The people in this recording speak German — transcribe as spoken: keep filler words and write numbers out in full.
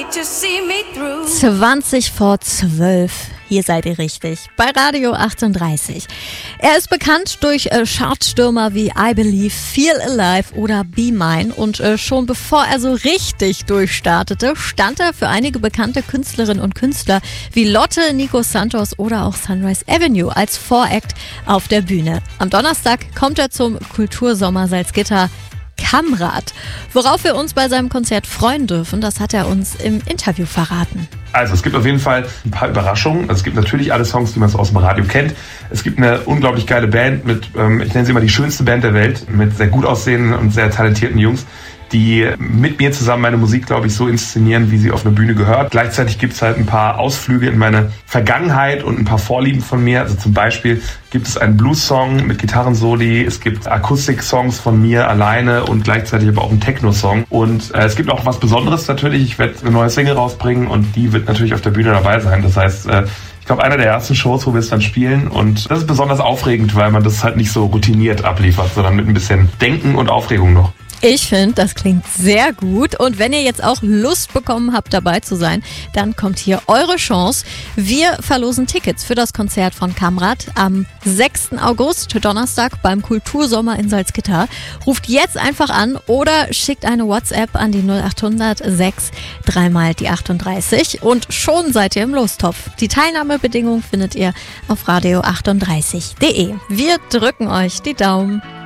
zwanzig vor zwölf. Hier seid ihr richtig, bei Radio achtunddreißig. Er ist bekannt durch äh, Chartstürmer wie I Believe, Feel Alive oder Be Mine. Und äh, schon bevor er so richtig durchstartete, stand er für einige bekannte Künstlerinnen und Künstler wie Lotte, Nico Santos oder auch Sunrise Avenue als Voract auf der Bühne. Am Donnerstag kommt er zum Kultursommer Salzgitter. Kamrat. Worauf wir uns bei seinem Konzert freuen dürfen, das hat er uns im Interview verraten. Also es gibt auf jeden Fall ein paar Überraschungen. Also es gibt natürlich alle Songs, die man so aus dem Radio kennt. Es gibt eine unglaublich geile Band mit, ähm, ich nenne sie immer die schönste Band der Welt, mit sehr gut aussehenden und sehr talentierten Jungs, die mit mir zusammen meine Musik, glaube ich, so inszenieren, wie sie auf einer Bühne gehört. Gleichzeitig gibt es halt ein paar Ausflüge in meine Vergangenheit und ein paar Vorlieben von mir. Also zum Beispiel gibt es einen Blues-Song mit Gitarrensoli, es gibt Akustik-Songs von mir alleine und gleichzeitig aber auch einen Techno-Song. Und äh, es gibt auch was Besonderes natürlich. Ich werde eine neue Single rausbringen und die wird natürlich auf der Bühne dabei sein. Das heißt, äh, ich glaube, einer der ersten Shows, wo wir es dann spielen. Und das ist besonders aufregend, weil man das halt nicht so routiniert abliefert, sondern mit ein bisschen Denken und Aufregung noch. Ich finde, das klingt sehr gut. Und wenn ihr jetzt auch Lust bekommen habt, dabei zu sein, dann kommt hier eure Chance. Wir verlosen Tickets für das Konzert von Kamrat am sechsten August, Donnerstag, beim Kultursommer in Salzgitter. Ruft jetzt einfach an oder schickt eine WhatsApp an die null achthundert sechs dreimal die achtunddreißig und schon seid ihr im Lostopf. Die Teilnahmebedingungen findet ihr auf radio achtunddreißig punkt de. Wir drücken euch die Daumen.